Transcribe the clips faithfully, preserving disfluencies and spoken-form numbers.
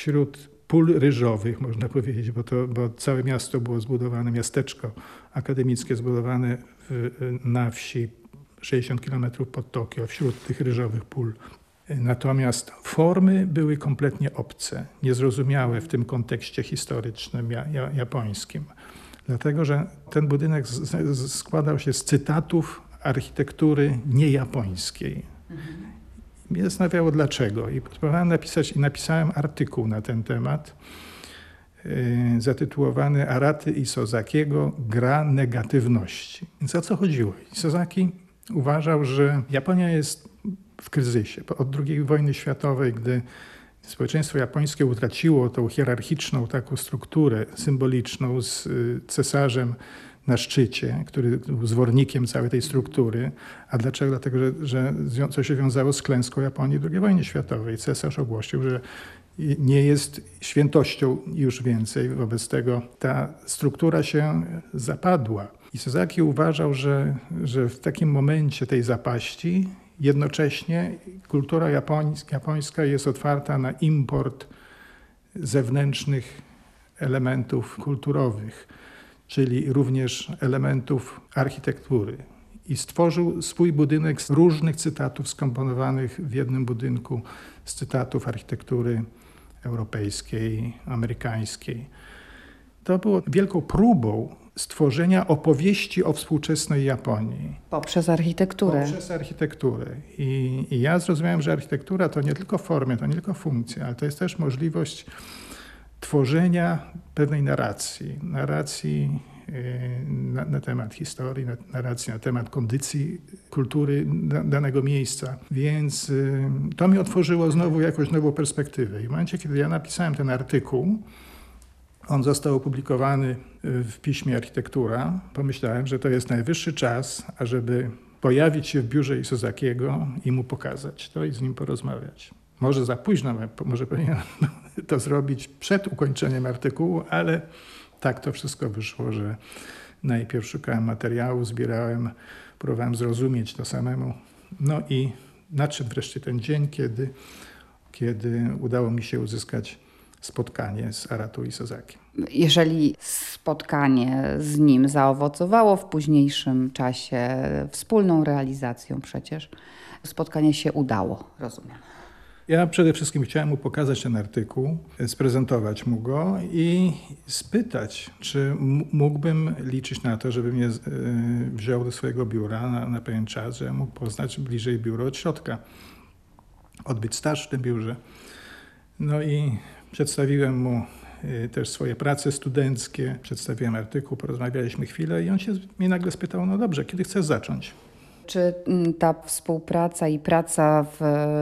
wśród pól ryżowych, można powiedzieć, bo, to, bo całe miasto było zbudowane, miasteczko akademickie zbudowane w, na wsi sześćdziesiąt kilometrów pod Tokio, wśród tych ryżowych pól. Natomiast formy były kompletnie obce, niezrozumiałe w tym kontekście historycznym ja, ja, japońskim. Dlatego, że ten budynek z, z, składał się z cytatów architektury niejapońskiej. Mhm. Mnie zastanawiało dlaczego i próbowałem napisać i napisałem artykuł na ten temat yy, zatytułowany Araty Isozakiego Gra negatywności. Więc o co chodziło? Isozaki uważał, że Japonia jest w kryzysie. Od drugiej wojny światowej, gdy społeczeństwo japońskie utraciło tą hierarchiczną taką strukturę symboliczną z cesarzem na szczycie, który był zwornikiem całej tej struktury. A dlaczego? Dlatego, że, że co się wiązało z klęską Japonii w drugiej wojnie światowej. Cesarz ogłosił, że nie jest świętością już więcej. Wobec tego ta struktura się zapadła. Isozaki uważał, że, że w takim momencie tej zapaści jednocześnie kultura japońska, japońska jest otwarta na import zewnętrznych elementów kulturowych, czyli również elementów architektury. I stworzył swój budynek z różnych cytatów skomponowanych w jednym budynku, z cytatów architektury europejskiej, amerykańskiej. To było wielką próbą stworzenia opowieści o współczesnej Japonii. Poprzez architekturę. Poprzez architekturę. I, I ja zrozumiałem, że architektura to nie tylko formy, to nie tylko funkcja, ale to jest też możliwość tworzenia pewnej narracji. Narracji yy, na, na temat historii, na, narracji na temat kondycji kultury da, danego miejsca. Więc yy, to mi otworzyło znowu jakąś nową perspektywę. I w momencie, kiedy ja napisałem ten artykuł, on został opublikowany w piśmie Architektura. Pomyślałem, że to jest najwyższy czas, ażeby pojawić się w biurze Isozakiego i mu pokazać to i z nim porozmawiać. Może za późno, może powinienem to zrobić przed ukończeniem artykułu, ale tak to wszystko wyszło, że najpierw szukałem materiału, zbierałem, próbowałem zrozumieć to samemu. No i nadszedł wreszcie ten dzień, kiedy, kiedy udało mi się uzyskać spotkanie z Aratą Isozakiem. Jeżeli spotkanie z nim zaowocowało w późniejszym czasie wspólną realizacją przecież, spotkanie się udało, rozumiem. Ja przede wszystkim chciałem mu pokazać ten artykuł, sprezentować mu go i spytać, czy mógłbym liczyć na to, żeby mnie wziął do swojego biura na, na pewien czas, że mógł poznać bliżej biuro od środka, odbyć staż w tym biurze. No i przedstawiłem mu też swoje prace studenckie, przedstawiłem artykuł, porozmawialiśmy chwilę i on się mnie nagle spytał, no dobrze, kiedy chcesz zacząć? Czy ta współpraca i praca w,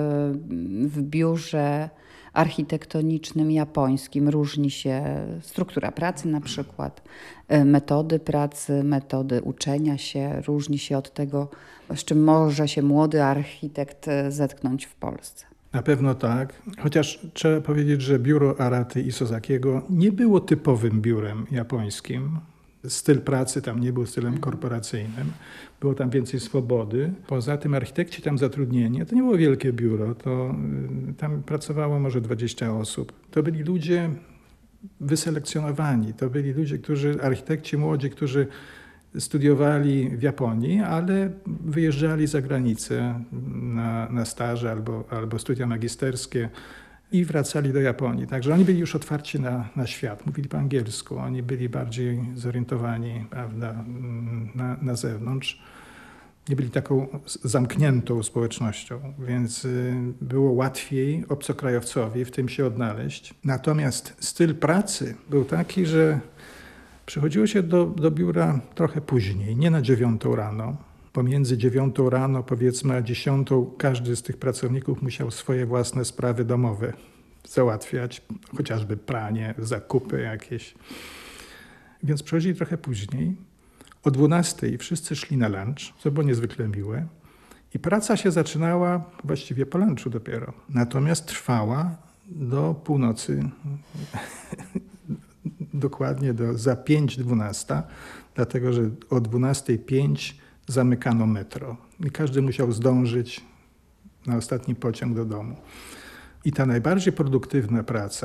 w biurze architektonicznym japońskim różni się, struktura pracy na przykład, metody pracy, metody uczenia się, różni się od tego, z czym może się młody architekt zetknąć w Polsce? Na pewno tak, chociaż trzeba powiedzieć, że biuro Araty Isozakiego nie było typowym biurem japońskim. Styl pracy tam nie był stylem korporacyjnym, było tam więcej swobody. Poza tym architekci tam zatrudnieni, to nie było wielkie biuro, to tam pracowało może dwadzieścia osób. To byli ludzie wyselekcjonowani, to byli ludzie, którzy, architekci młodzi, którzy studiowali w Japonii, ale wyjeżdżali za granicę na, na staże albo, albo studia magisterskie i wracali do Japonii. Także oni byli już otwarci na, na świat, mówili po angielsku, oni byli bardziej zorientowani, prawda, na, na zewnątrz. Nie byli taką zamkniętą społecznością, więc było łatwiej obcokrajowcowi w tym się odnaleźć. Natomiast styl pracy był taki, że przychodziło się do, do biura trochę później, nie na dziewiątą rano. Pomiędzy dziewiątą rano, powiedzmy, a dziesiątą każdy z tych pracowników musiał swoje własne sprawy domowe załatwiać, chociażby pranie, zakupy jakieś. Więc przychodzili trochę później. O dwunastej wszyscy szli na lunch, co było niezwykle miłe. I praca się zaczynała właściwie po lunchu dopiero. Natomiast trwała do północy, dokładnie do, za pięć dwunasta, dlatego że o dwunastej pięć zamykano metro. I każdy musiał zdążyć na ostatni pociąg do domu. I ta najbardziej produktywna praca